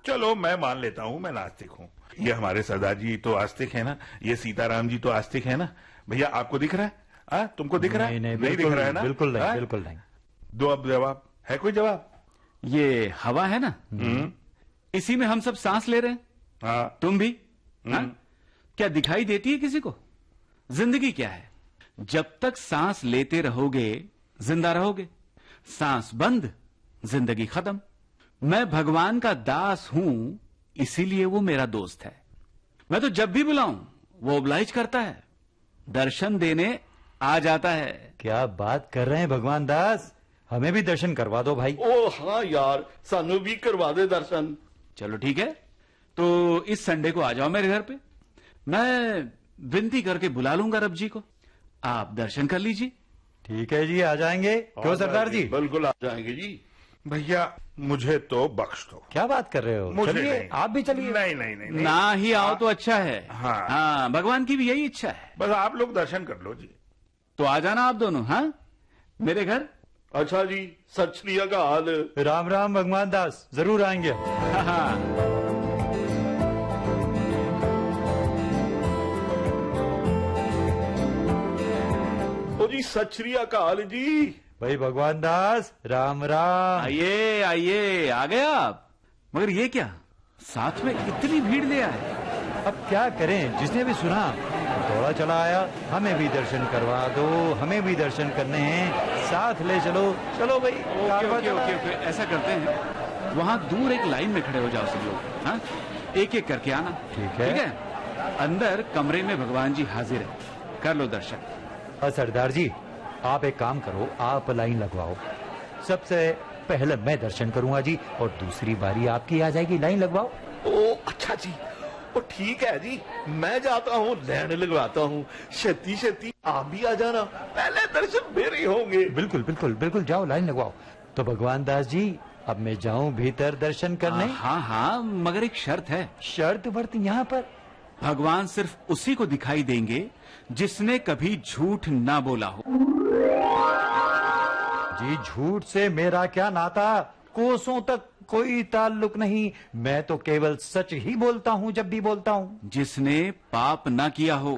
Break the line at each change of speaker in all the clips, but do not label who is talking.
चलो मैं मान लेता हूँ मैं नास्तिक हूँ। ये हमारे सरदार जी तो आस्तिक है ना, ये सीताराम जी तो आस्तिक है ना। भैया आपको दिख रहा है? तुमको दिख रहा है?
नहीं
दिख रहा है ना?
बिल्कुल नहीं, बिल्कुल नहीं।
दो अब जवाब है, कोई जवाब?
ये हवा है ना, इसी में हम सब सांस ले रहे हैं।
हाँ।
तुम भी? हाँ? क्या दिखाई देती है किसी को? जिंदगी क्या है? जब तक सांस लेते रहोगे जिंदा रहोगे, सांस बंद जिंदगी खत्म। मैं भगवान का दास हूं, इसीलिए वो मेरा दोस्त है। मैं तो जब भी बुलाऊं वो ओब्लाइज करता है, दर्शन देने आ जाता है।
क्या बात कर रहे हैं भगवान दास, हमें भी दर्शन करवा दो भाई।
ओ हाँ यार, सानू भी करवा दे दर्शन।
चलो ठीक है, तो इस संडे को आ जाओ मेरे घर पे। मैं विनती करके बुला लूंगा रब जी को, आप दर्शन कर लीजिए।
ठीक है जी, आ जाएंगे। क्यों सरदार जी?
बिल्कुल आ जाएंगे जी।
भैया मुझे तो बख्श दो।
क्या बात कर रहे हो?
मुझे
चलिए
नहीं।
आप भी चलिए।
नहीं नहीं नहीं, नहीं।
ना ही आओ तो अच्छा है।
हाँ।
भगवान की भी यही इच्छा है।
बस आप लोग दर्शन कर लो जी।
तो आ जाना आप दोनों, हाँ, मेरे घर।
अच्छा जी, सत श्री अकाल।
राम राम भगवान दास, जरूर आएंगे।
हाँ।
ओ जी सत श्री अकाल जी।
भाई भगवान दास, राम राम।
आइए आइए, आ गए आप। मगर ये क्या, साथ में इतनी भीड़ ले आए?
अब क्या करें, जिसने भी सुना थोड़ा चला आया। हमें भी दर्शन करवा दो, हमें भी दर्शन करने हैं, साथ ले चलो। चलो भाई।
ओके, ऐसा करते हैं, वहां दूर एक लाइन में खड़े हो जाओ सब लोग। हाँ, एक एक करके आना।
ठीक है।
अंदर कमरे में भगवान जी हाजिर है, कर लो दर्शन।
सरदार जी आप एक काम करो, आप लाइन लगवाओ। सबसे पहले मैं दर्शन करूंगा जी, और दूसरी बारी आपकी आ जाएगी, लाइन लगवाओ।
ओ अच्छा जी, ओ ठीक है जी, मैं जाता हूँ लाइन लगवाता हूँ। छेती छेती आप भी आ जाना, पहले दर्शन मेरे होंगे।
बिल्कुल बिल्कुल बिल्कुल, जाओ लाइन लगवाओ। तो भगवान दास जी अब मैं जाऊं भीतर दर्शन करने?
हाँ हाँ, मगर एक शर्त है।
शर्त वर्त यहाँ पर?
भगवान सिर्फ उसी को दिखाई देंगे जिसने कभी झूठ ना बोला हो।
जी झूठ से मेरा क्या नाता, कोसों तक कोई ताल्लुक नहीं। मैं तो केवल सच ही बोलता हूँ जब भी बोलता हूँ।
जिसने पाप ना किया हो।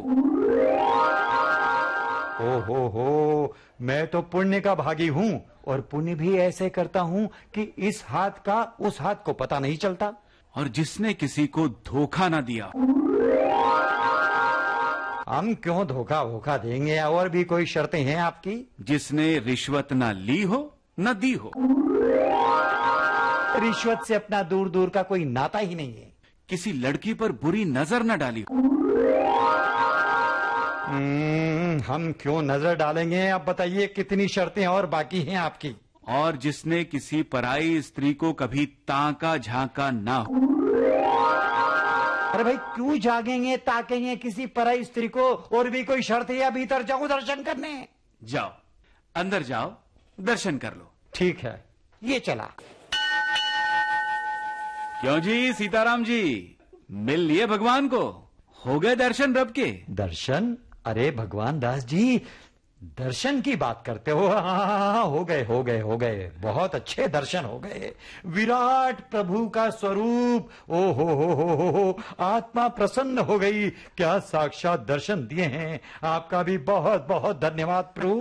हो, मैं तो पुण्य का भागी हूँ, और पुण्य भी ऐसे करता हूँ कि इस हाथ का उस हाथ को पता नहीं चलता।
और जिसने किसी को धोखा ना दिया।
हम क्यों धोखा वोखा देंगे, और भी कोई शर्तें हैं आपकी?
जिसने रिश्वत ना ली हो न दी हो।
रिश्वत से अपना दूर दूर का कोई नाता ही नहीं है।
किसी लड़की पर बुरी नजर न डाली हो।
हम क्यों नजर डालेंगे, आप बताइए कितनी शर्तें और बाकी हैं आपकी?
और जिसने किसी पराई स्त्री को कभी ताका झांका ना हो।
अरे भाई क्यों जागेंगे ताकेंगे किसी पराई स्त्री को, और भी कोई शर्त है या भीतर जाऊं दर्शन करने?
जाओ अंदर जाओ, दर्शन कर लो।
ठीक है, ये चला।
क्यों जी सीताराम जी, मिल लिए भगवान को? हो गए दर्शन रब के?
दर्शन? अरे भगवान दास जी, दर्शन की बात करते हो? हाँ, हो गए, बहुत अच्छे दर्शन हो गए। विराट प्रभु का स्वरूप, ओ हो, आत्मा प्रसन्न हो गई। क्या साक्षात दर्शन दिए हैं, आपका भी बहुत बहुत धन्यवाद प्रभु।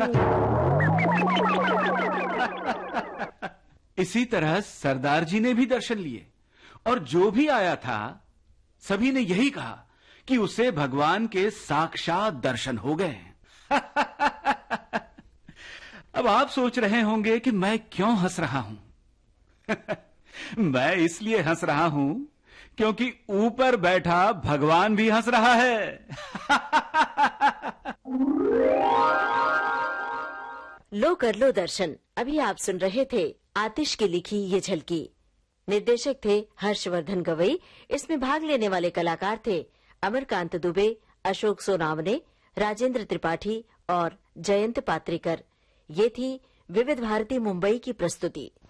इसी तरह सरदार जी ने भी दर्शन लिए, और जो भी आया था सभी ने यही कहा कि उसे भगवान के साक्षात दर्शन हो गए। अब आप सोच रहे होंगे कि मैं क्यों हंस रहा हूं। मैं इसलिए हंस रहा हूं क्योंकि ऊपर बैठा भगवान भी हंस रहा है।
लो कर लो दर्शन। अभी आप सुन रहे थे आतिश की लिखी ये झलकी। निर्देशक थे हर्षवर्धन गवई। इसमें भाग लेने वाले कलाकार थे अमरकांत दुबे, अशोक सोनावने, राजेंद्र त्रिपाठी और जयंत पात्रिकर। ये थी विविध भारती मुंबई की प्रस्तुति।